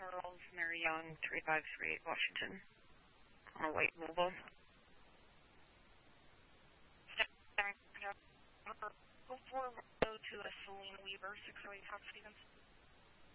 Charles Mary Young, 3538 Washington, on a white Volvo. Before we go to a Selena Weaver, 608 Top Stevens.